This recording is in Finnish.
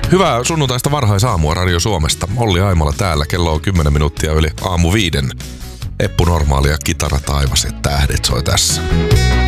Hyvää sunnuntaista varhaisaamua Radio Suomesta. Olli Aimala täällä. Kello on 10 minuuttia yli aamu 5. Eppu Normaali ja Kitara taivas ja tähdet soi tässä.